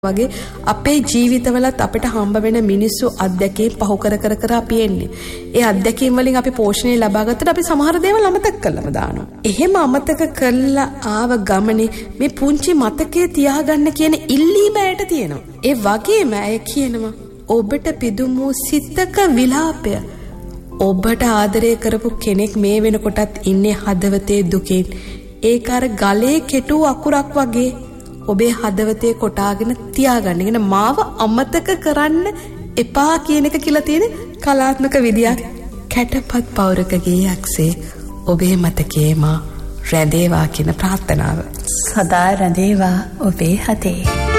වගේ අපේ ජීවිතවලත් අපිට හම්බ වෙන මිනිස්සු අත්දැකීම් පහු කර අපි එන්නේ. ඒ අත්දැකීම් වලින් අපි පෝෂණය ලබා ගත්තට අපි සමහර දේවල් අමතක කරලම දානවා. එහෙම අමතක කරලා ආව ගමනේ මේ පුංචි මතකයේ තියාගන්න කියන ඉල්ලීම ඇයට තියෙනවා. ඒ වගේම ඇය කියනවා ඔබට පිදුමු සිතක විලාපය. ඔබට ආදරය කරපු කෙනෙක් මේ වෙනකොටත් ඉන්නේ හදවතේ දුකෙන්. ඒක අර ගලේ කෙටු අකුරක් වගේ ඔබේ හදවතේ කොටාගෙන තියාගන්න. කියන මාව අමතක කරන්න එපා කියන එක කියලා තියෙන කලාත්මක විදියක්. කැටපත් පවුරකගේ යක්සේ ඔබේ මතකේ මා රැඳේවා කියන ප්‍රාර්ථනාව. සදා රැඳේවා ඔබේ හදේ.